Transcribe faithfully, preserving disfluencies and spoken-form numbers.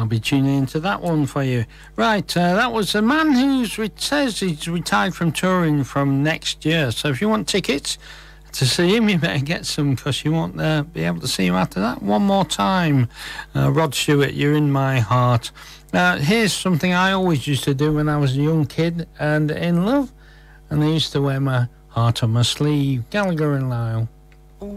I'll be tuning into that one for you. Right, uh, that was a man who's re- says he's retired from touring from next year. So if you want tickets to see him, you better get some, because you won't uh, be able to see him after that. One more time, uh, Rod Stewart, You're in My Heart. Uh, here's something I always used to do when I was a young kid and in love, and I used to wear my heart on my sleeve. Gallagher and Lyle.